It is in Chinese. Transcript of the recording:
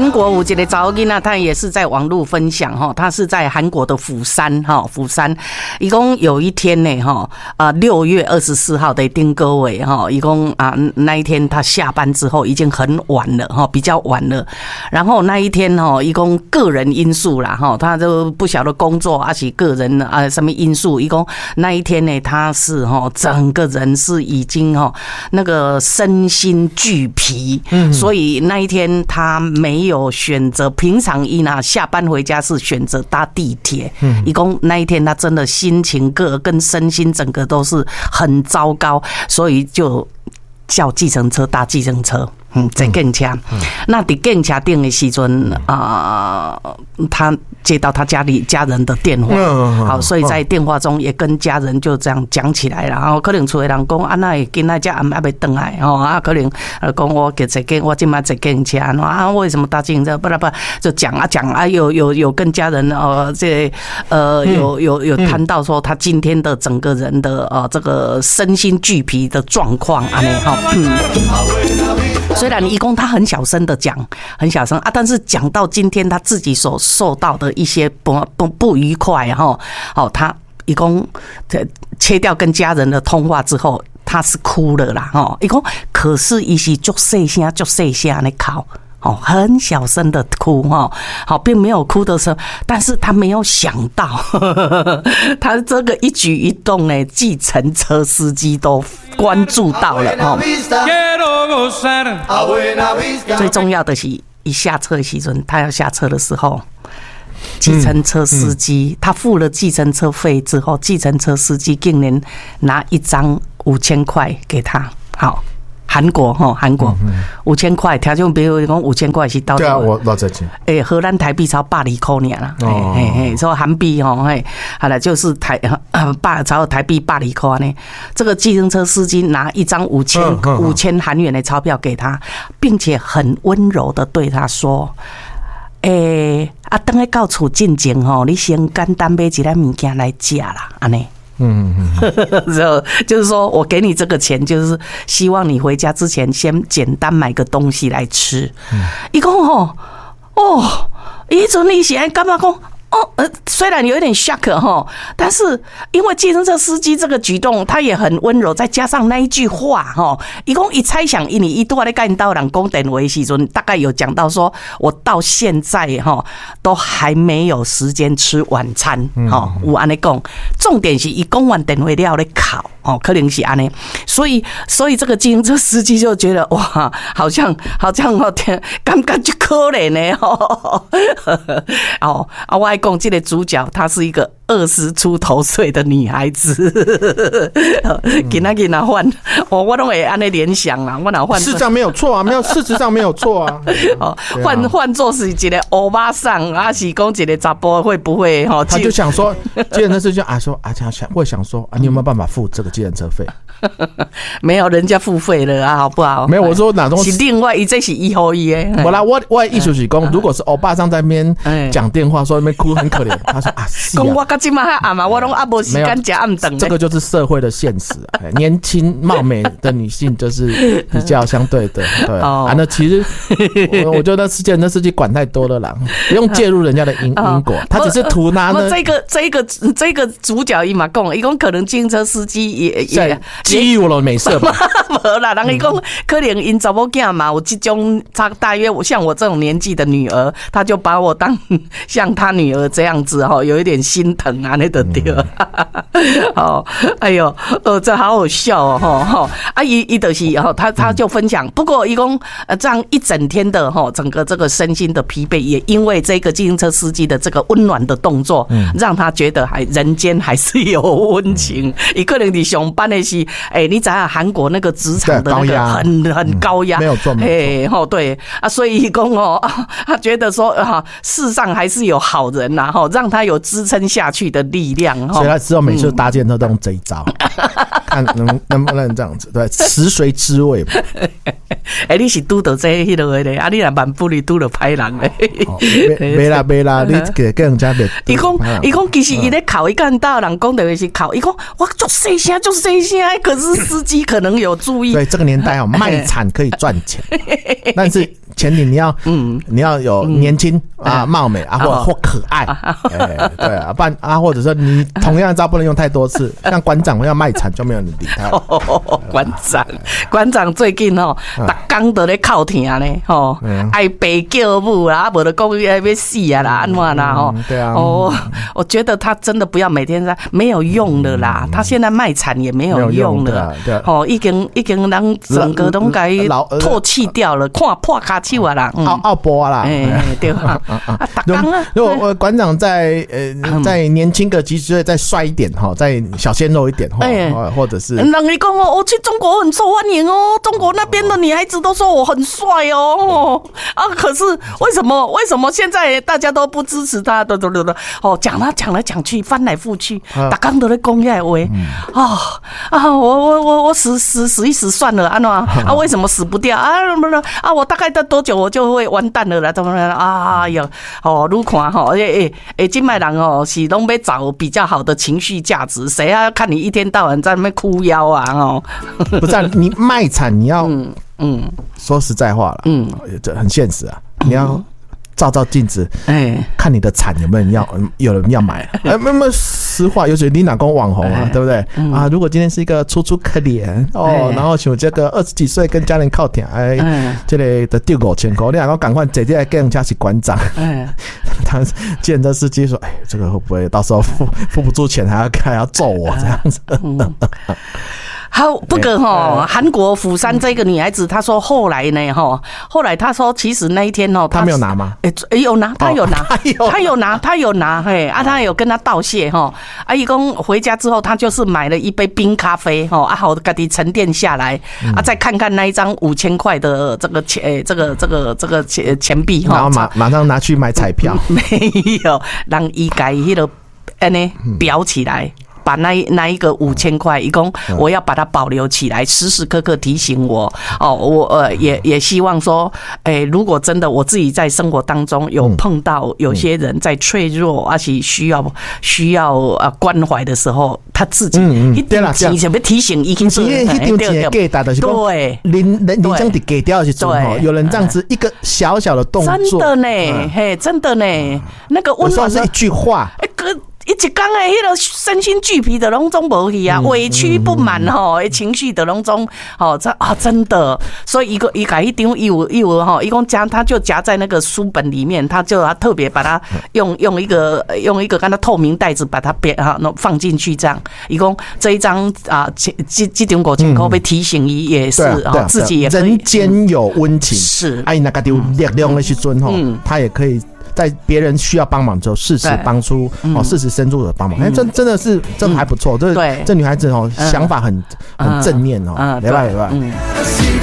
韩国有一个查某囡仔，他也是在网络分享哈，他是在韩国的釜山哈，釜山，一共有一天呢哈，6月24号的丁哥伟哈，一共那一天他下班之后已经很晚了哈，比较晚了，然后那一天哈，一共个人因素啦哈，他都不晓得工作还是个人什么因素，一共那一天呢，他是哈整个人是已经哈那个身心俱疲，所以那一天他没有选择，平常下班回家是选择搭地铁。一共那一天他真的心情跟身心整个都是很糟糕，所以就叫计程车搭计程车。在更车，那在更车顶的时阵他接到他家人的电话，好，所以在电话中也跟家人就这样讲起来了。然后可能厝的人讲，那今仔家还没回来可能讲我给这个，我今麦在更车为什么搭计程车？不，就讲有跟家人有谈到说他今天的整个人的这个身心俱疲的状况虽然一共他很小声的讲，很小声但是讲到今天他自己所受到的一些不愉快他一共切掉跟家人的通话之后，他是哭了啦一共可是他是很小声的哭。很小声的哭好，并没有哭的时候，但是他没有想到他这个一举一动呢，计程车司机都关注到了最重要的是一下车的时候，他要下车的时候，计程车司机他付了计程车费之后，计程车司机竟然拿一张5000块给他。好，韩国5000块，条件比如讲5000块是到对啊，我老在钱。 荷兰台币超80块啦，所以韩币好了就是超台币80块呢。这个计程车司机拿一张5000韩元的钞票给他，并且很温柔的对他说：“等下到厝进前你先简单买一点物件来吃啦，安尼。”就是说我给你这个钱，就是希望你回家之前先简单买个东西来吃。他说他阵你是感觉说虽然有一点 shock 但是因为计程车司机这个举动，他也很温柔，再加上那一句话他说他猜想他都在跟人讲电话的时候，大概有讲到说我到现在都还没有时间吃晚餐有这样讲，重点是他讲完电话了在哭可能是这样，所以这个计程车司机就觉得哇，好像感觉就可怜呢我还讲这个主角她是一个20出头岁的女孩子，今仔换我都会这样联想啦，我哪换事实上没有错啊，事实上没有错啊。 换作是一个欧巴桑，还是讲一个查甫会不会他就想说，计程车司机说会想说你有没有办法付这个计程车费？ 没有，人家付费了好不好？ 没有，我说哪种是另外这是1号1的。 我的意思是讲，如果是欧巴桑在那边讲电话说那边哭很可怜，他说讲我到现在还暗我都没时间吃暗顿。 这个就是社会的现实年轻貌美的女性就是比较相对的对那其实我觉得计程车司机管太多了啦，不用介入人家的因果，他只是图拿呢。这个主角伊嘛讲，伊讲可能计程车司机也基于我的美色吧， 没啦，人伊讲可能因查某囝嘛有这种，大约像我这种年纪的女儿，他就把我当像他女儿这样子有一点心疼那就对了。哎呦，这好好笑他就是他就分享，不过伊讲这样一整天的整个这个身心的疲惫，也因为这个计程车司机的这个温暖的动作，让他觉得人间还是有温情。伊可能你上班的是你知道韩国那个职场的那个很高压， 没有错， 对所以讲他觉得说世上还是有好人让他有支撑下去的力量所以他之后每次搭建都用这一招，看能不能这样子，对，食髓知味吧。 你是拄到这迄落的你若万不离拄到歹人的。 没啦，你给人家别。 伊讲其实伊咧哭，伊跟大人讲的是哭，伊讲我就细声，可是司机可能有注意。 对，这个年代卖惨可以赚钱，但是前提你要有年轻啊、貌美啊，或可爱，对啊，不然啊，或者说你同样的招不能用太多次，像馆长要卖惨就没有人理他。 馆长最近每天都在靠疼呢，爱白叫母啦，无就讲要死啊啦，安怎啦对啊， 我觉得他真的不要每天在没有用的啦，他现在卖惨也没有用了，已经人整个都该唾弃掉了，看破卡手啊啦， 奥波啦， 对吧？ 如果馆长在年轻个几十岁再帅一点再小鲜肉一点或者是人你讲我去中国很受欢迎中国那边的女孩子都说我很帅可是为什么现在大家都不支持他？讲来讲去，翻来覆去，大家都在讲这话我死一死算了为什么死不掉我大概到多久我就会完蛋了啦？怎么了？你看现在人是都要找比较好的情绪价值，谁要看你一天到晚在那边哭腰不是你卖惨，你要说实在话了，这很现实啊，你要照镜子，看你的惨有人要买，没有实话，尤其你哪讲网红对不对如果今天是一个楚楚可怜然后像这个20几岁跟家人靠挺这个的丢5000块，你哪讲赶快直接来跟人家是馆长，他见这司机说，这个会不会到时候付不出钱还要揍我这样子？ 好，不过韩国釜山这个女孩子，她说后来呢，后来她说其实那一天她没有拿吗？ 有拿，她有拿，她有拿，她有跟她道谢伊讲回家之后，她就是买了一杯冰咖啡好自己沉淀下来再看看那一张5000块的这个钱币然后马上拿去买彩票， 没有让伊改迄个裱起来。把那一个5000块，我要把它保留起来，时时刻刻提醒我我也希望说，如果真的我自己在生活当中有碰到有些人在脆弱而且需要关怀的时候，他自己一定钱想要提醒伊去做， 对，人生的给掉的时候有人这样子一个小小的动作， 真的呢，那个温暖是一句话。 一天的迄个身心俱疲的拢总无去委屈不满情绪的拢总真的，所以伊改一张伊有伊讲他就夹在那个书本里面，他特别把它用一个跟他透明袋子把它放进去，这样伊讲这一张这张5000块被提醒伊也是自己也可以人间有温情， 是那个有力量的时阵他也可以。在别人需要帮忙之后，适时帮出适时伸出的帮忙，真的是这还不错。这女孩子想法很正面没办法。